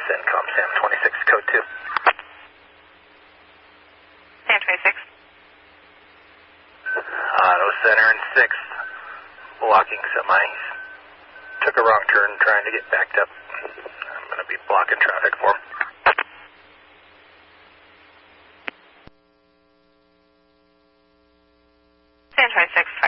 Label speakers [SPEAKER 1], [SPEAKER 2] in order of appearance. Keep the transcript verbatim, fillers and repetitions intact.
[SPEAKER 1] CENTCOM Sam twenty-six, code two.
[SPEAKER 2] Sam twenty-six.
[SPEAKER 1] Auto Center and six, blocking semis. Took a wrong turn trying to get backed up. I'm going to be blocking traffic for him.
[SPEAKER 2] Sam twenty-six.